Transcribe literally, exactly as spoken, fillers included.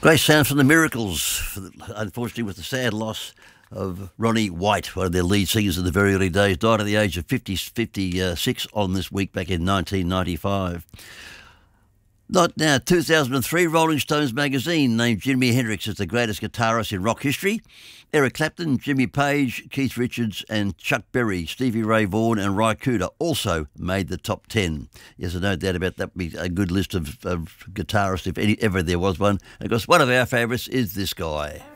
Great sound from the Miracles, unfortunately with the sad loss of Ronnie White, one of their lead singers in the very early days, died at the age of fifty, fifty-six on this week back in nineteen ninety-five. Not now, two thousand three, Rolling Stones magazine named Jimi Hendrix as the greatest guitarist in rock history. Eric Clapton, Jimmy Page, Keith Richards and Chuck Berry, Stevie Ray Vaughan and Ry Cooder also made the top ten. Yes, there's no doubt about that. Be a good list of, of guitarists if any, ever there was one. Of course, one of our favourites is this guy.